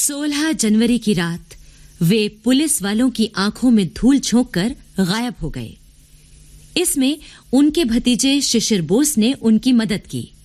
16 जनवरी की रात वे पुलिस वालों की आंखों में धूल झोंककर गायब हो गए। इसमें उनके भतीजे शिशिर बोस ने उनकी मदद की।